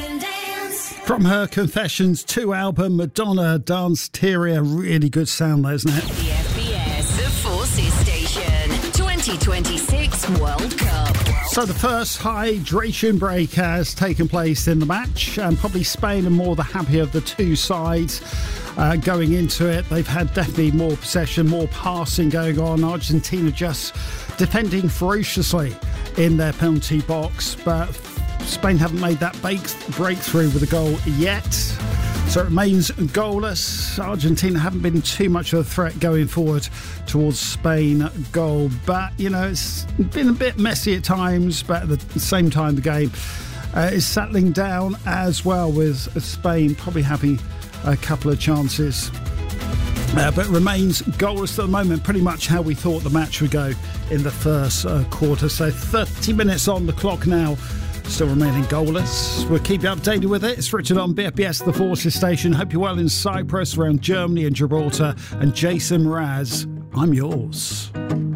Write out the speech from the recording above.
From her Confessions 2 album, Madonna, Dance Teria. Really good sound there, isn't it? The FBS, the Forces Station, 2026 World Cup. So the first hydration break has taken place in the match, and probably Spain are more the happier of the two sides going into it. They've had definitely more possession, more passing going on. Argentina just defending ferociously in their penalty box, but Spain haven't made that breakthrough with a goal yet. So it remains goalless. Argentina haven't been too much of a threat going forward towards Spain goal. But, you know, it's been a bit messy at times. But at the same time, the game is settling down as well, with Spain probably having a couple of chances. But remains goalless at the moment, pretty much how we thought the match would go in the first quarter. So 30 minutes on the clock now. Still remaining goalless. We'll keep you updated with it. It's Richard on BFBS, the Forces Station. Hope you're well in Cyprus, around Germany and Gibraltar. And Jason Mraz, I'm yours.